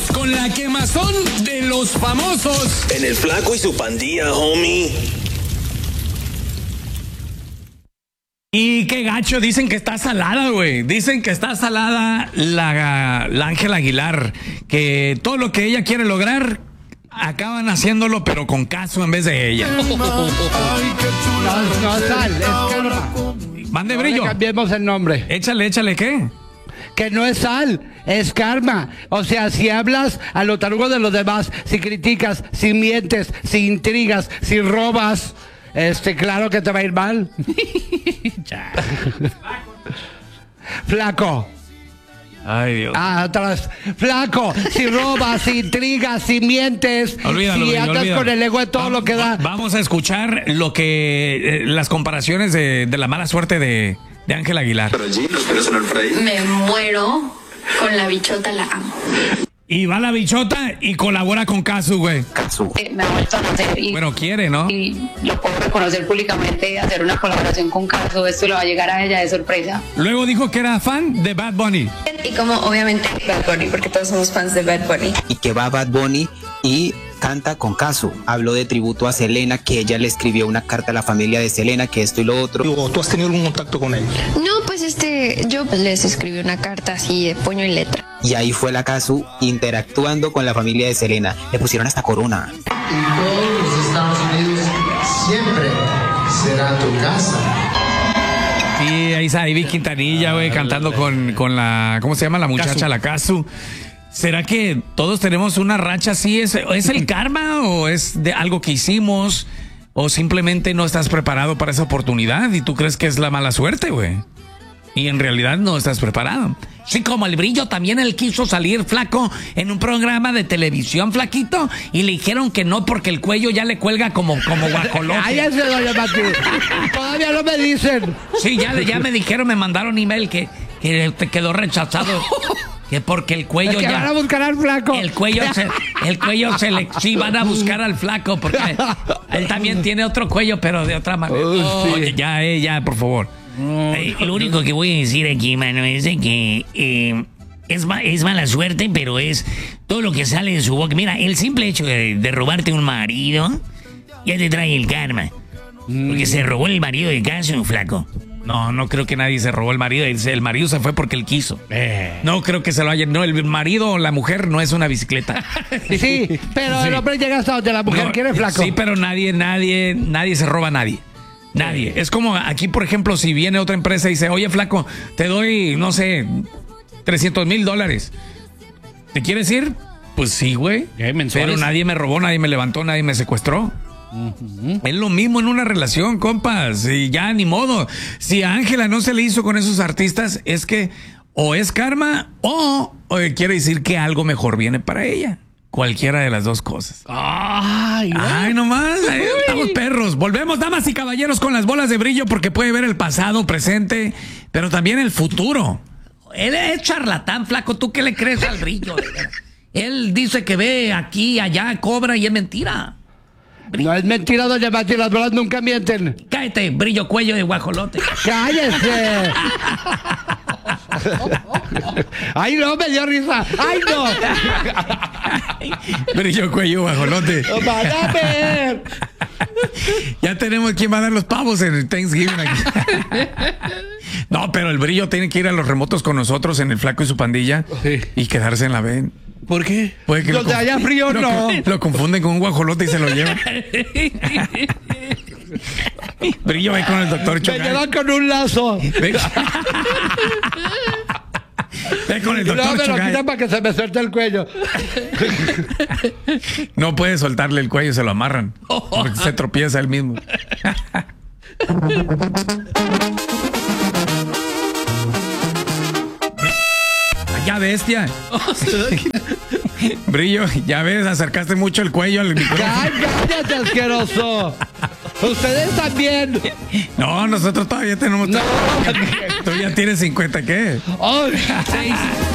Vamos con la quemazón de los famosos. En el Flaco y su pandilla, homie. Y qué gacho, dicen que está salada, güey. Dicen que está salada la Ángela Aguilar. Que todo lo que ella quiere lograr, acaban haciéndolo, pero con Casu en vez de ella. No, sal, es Karma. Mande, No Brillo. le cambiemos el nombre. Échale, ¿qué? Que no es sal, es karma. O sea, si hablas a lo tarugo de los demás, si criticas, si mientes, si intrigas, si robas, claro que te va a ir mal. Flaco. Ay, Dios. Atrás. Flaco, si robas, si intrigas, si mientes, Olvídalo, si andas olvídalo. con el ego de todo lo que da. Vamos a escuchar lo que las comparaciones de la mala suerte de Ángela Aguilar. Me muero con la bichota, la amo. Y va la bichota y colabora con Casu, güey. Me ha vuelto a nacer Bueno, quiere, ¿no? y lo puedo reconocer públicamente, hacer una colaboración con Casu, esto le va a llegar a ella de sorpresa. Luego dijo que era fan de Bad Bunny. Y como obviamente Bad Bunny, porque todos somos fans de Bad Bunny. Y que va Bad Bunny y canta con Casu. Habló de tributo a Selena, que ella le escribió una carta a la familia de Selena, que esto y lo otro. ¿Tú has tenido algún contacto con él? No, pues yo les escribí una carta así de puño y letra. Y ahí fue la Casu interactuando con la familia de Selena. Le pusieron hasta corona. Y todos los Estados Unidos siempre será tu casa. Sí, ahí está Ivy Quintanilla, güey, cantando con la, ¿cómo se llama? La muchacha, Casu. la Casu. ¿Será que todos tenemos una racha así? ¿Es el karma o es de algo que hicimos? ¿O simplemente no estás preparado para esa oportunidad y tú crees que es la mala suerte, güey? Y en realidad no estás preparado. Sí, como el Brillo también él quiso salir, Flaco, en un programa de televisión, Flaquito, y le dijeron que no porque el cuello ya le cuelga como guajolote. Cállese, doña Mati. Todavía no me dicen. Sí, ya me dijeron, me mandaron email que te quedó rechazado. Que porque el cuello Es que ya... van a buscar al flaco. El cuello sí van a buscar al flaco porque él también tiene otro cuello, pero de otra manera. Sí. Oye, ya, por favor. Lo único que voy a decir aquí, mano, es de que es mala suerte, pero es todo lo que sale de su boca. Mira, el simple hecho de robarte un marido ya te trae el karma. Porque se robó el marido de Casu, Flaco. No creo que nadie se robó el marido. El marido se fue porque él quiso. No creo que se lo haya... No, el marido o la mujer no es una bicicleta. Sí, pero el hombre llega hasta donde la mujer No, quiere, Flaco. Sí, pero nadie se roba a nadie. Nadie. Es como aquí, por ejemplo, si viene otra empresa y dice, oye, Flaco, te doy, no sé, $300,000. ¿Te quieres ir? Pues sí, güey. Pero nadie me robó, nadie me levantó, nadie me secuestró. Es lo mismo en una relación, compas. Y ya ni modo. Si a Ángela no se le hizo con esos artistas, es que o es karma o quiere decir que algo mejor viene para ella. Cualquiera de las dos cosas. Ay, nomás. Estamos perros. Volvemos, damas y caballeros, con las bolas de brillo, porque puede ver el pasado, presente, pero también el futuro. Él es charlatán, Flaco. ¿Tú qué le crees al Brillo? Él dice que ve aquí, allá, cobra y es mentira. No es mentira, doña Mati, las bolas nunca mienten. Cállate, Brillo, cuello de guajolote. ¡Cállese! ¡Ay, no! Me dio risa. ¡Ay, no! Brillo, cuello, guajolote. ¡Van a ver! Ya tenemos quién va a dar los pavos en el Thanksgiving aquí. No, pero el Brillo tiene que ir a los remotos con nosotros en el Flaco y su pandilla y quedarse en la B. ¿Por qué? Puede que Donde haya frío, no. Lo confunden con un guajolote y se lo llevan. Brillo va con el doctor Me Chogay. llevan con un lazo. Ve con el Y luego doctor me lo Chogay. quitan para que se me suelte el cuello. No puede soltarle el cuello, se lo amarran. Porque se tropieza él mismo. Ya bestia. Brillo, ya ves, acercaste mucho el cuello al micrófono. ¡Cállate, asqueroso! Ustedes también. No, nosotros todavía tenemos... No. Tú ya tienes 50, ¿qué? ¡Ay!